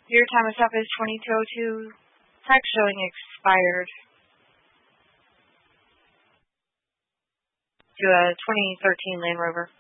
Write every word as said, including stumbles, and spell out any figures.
Your time is up is twenty-two oh two. Tax showing expired. To a twenty thirteen Land Rover.